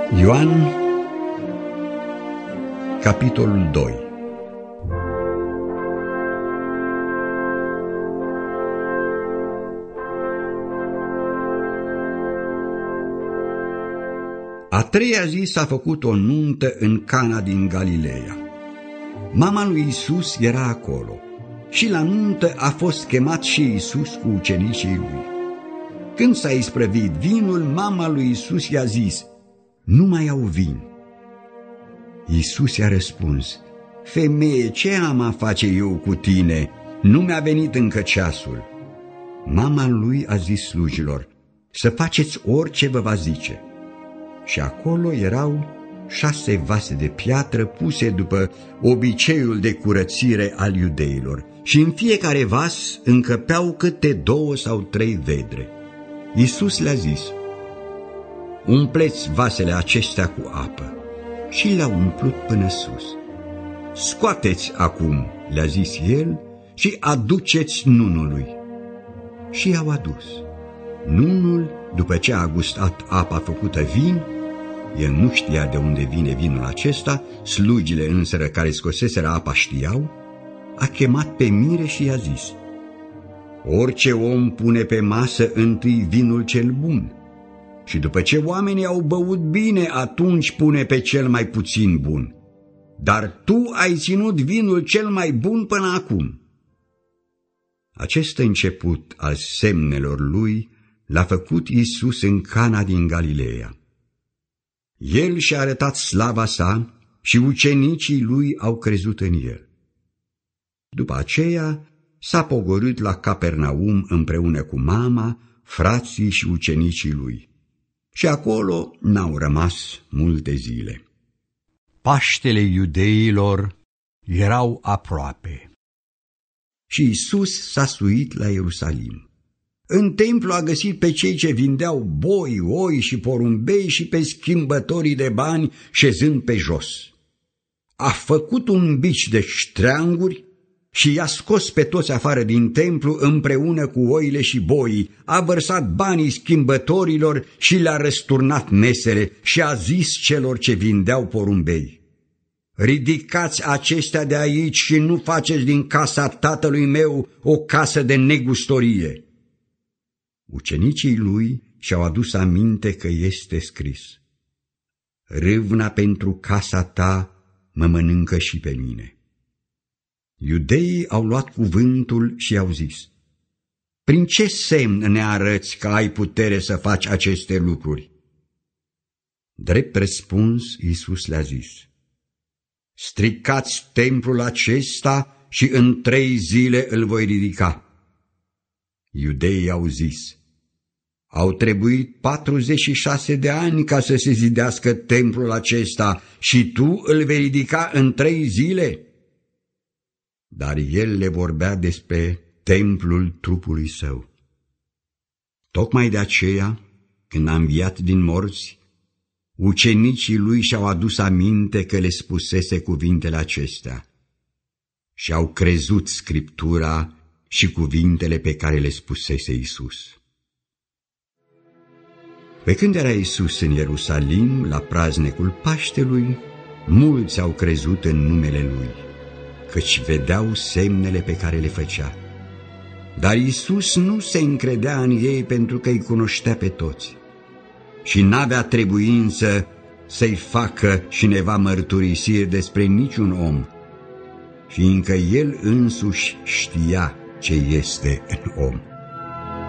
Ioan, capitolul 2. A treia zi s-a făcut o nuntă în Cana din Galileea. Mama lui Iisus era acolo și la nuntă a fost chemat și Iisus cu ucenicii lui. Când s-a isprăvit vinul, mama lui Iisus i-a zis: "Nu mai au vin." Iisus i-a răspuns: "Femeie, ce am a face eu cu tine? Nu mi-a venit încă ceasul." Mama lui a zis slujilor: "Să faceți orice vă va zice." Și acolo erau 6 vase de piatră puse după obiceiul de curățire al iudeilor și în fiecare vas încăpeau câte 2 sau 3 vedre. Iisus le-a zis: "Umpleți vasele acestea cu apă." Și le-au umplut până sus. "Scoateți acum," le-a zis el, "și aduceți nunului." Și i-au adus. Nunul, după ce a gustat apa făcută vin, el nu știa de unde vine vinul acesta, slugile însă care scoseseră apa știau, a chemat pe mire și i-a zis: "Orice om pune pe masă întâi vinul cel bun, și după ce oamenii au băut bine, atunci pune pe cel mai puțin bun. Dar tu ai ținut vinul cel mai bun până acum." Acest început al semnelor lui l-a făcut Iisus în Cana din Galileea. El și-a arătat slava sa și ucenicii lui au crezut în el. După aceea s-a pogorât la Capernaum împreună cu mama, frații și ucenicii lui. Și acolo n-au rămas multe zile. Paștele iudeilor erau aproape. Și Iisus s-a suit la Ierusalim. În templu a găsit pe cei ce vindeau boi, oi și porumbei și pe schimbătorii de bani șezând pe jos. A făcut un bici de ștreanguri și i-a scos pe toți afară din templu împreună cu oile și boii, a vărsat banii schimbătorilor și le-a răsturnat mesele și a zis celor ce vindeau porumbei: "Ridicați acestea de aici și nu faceți din casa tatălui meu o casă de negustorie." Ucenicii lui și-au adus aminte că este scris: "Râvna pentru casa ta mă mănâncă și pe mine." Iudeii au luat cuvântul și i-au zis: "Prin ce semn ne arăți că ai putere să faci aceste lucruri?" Drept răspuns, Iisus le-a zis: "Stricați templul acesta și în 3 zile îl voi ridica." Iudeii au zis: "Au trebuit 46 de ani ca să se zidească templul acesta și tu îl vei ridica în 3 zile?" Dar el le vorbea despre templul trupului său. Tocmai de aceea, când a înviat din morți, ucenicii lui și-au adus aminte că le spusese cuvintele acestea și au crezut Scriptura și cuvintele pe care le spusese Iisus. Pe când era Iisus în Ierusalim, la praznicul Paștelui, mulți au crezut în numele Lui, căci vedeau semnele pe care le făcea. Dar Iisus nu se încredea în ei pentru că îi cunoștea pe toți și n-avea trebuință să-i facă cineva mărturisiri despre niciun om, fiindcă El însuși știa ce este în om.